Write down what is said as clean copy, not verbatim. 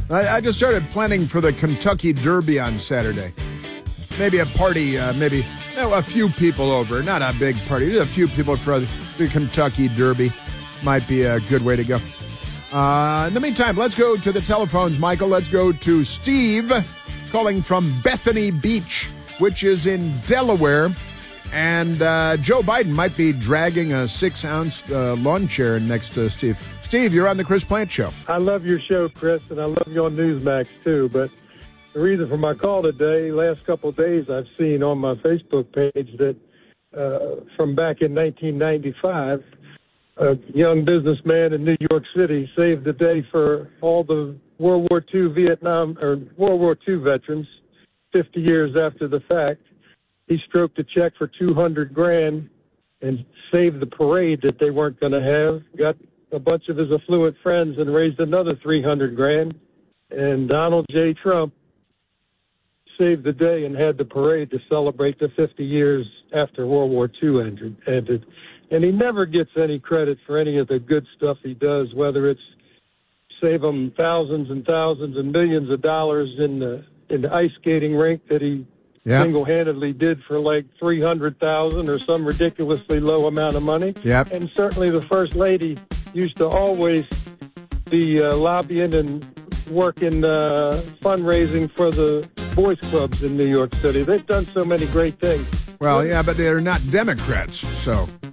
I just started planning for the Kentucky Derby on Saturday. Maybe a party, a few people over. Not a big party, just a few people for the Kentucky Derby. Might be a good way to go. In the meantime, let's go to the telephones, Michael. Let's go to Steve calling from Bethany Beach, which is in Delaware. And Joe Biden might be dragging a 6-ounce lawn chair next to Steve. Steve, you're on the Chris Plant Show. I love your show, Chris, and I love you on Newsmax, too. But the reason for my call today, last couple of days, I've seen on my Facebook page that from back in 1995, a young businessman in New York City saved the day for all the World War II World War II veterans 50 years after the fact. He stroked a check for $200,000 and saved the parade that they weren't going to have, got a bunch of his affluent friends and raised another $300,000. And Donald J. Trump saved the day and had the parade to celebrate the 50 years after World War II ended. And he never gets any credit for any of the good stuff he does, whether it's save them thousands and thousands and millions of dollars in the ice skating rink that he single-handedly did for like $300,000 or some ridiculously low amount of money. Yep. And certainly the First Lady used to always be lobbying and working fundraising for the boys clubs in New York City. They've done so many great things. Well, yeah, but they're not Democrats, so